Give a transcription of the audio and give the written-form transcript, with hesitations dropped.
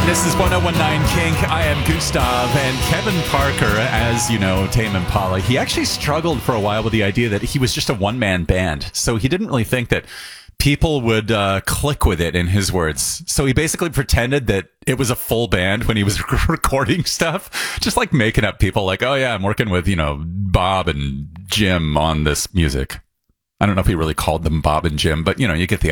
This is 1019 Kink. I am Gustav, and Kevin Parker, as you know, Tame Impala, he actually struggled for a while with the idea that he was just a one-man band. So he didn't really think that people would click with it, in his words. So he basically pretended that it was a full band when he was recording stuff, just like making up people like, oh yeah, I'm working with, Bob and Jim on this music. I don't know if he really called them Bob and Jim, but you get the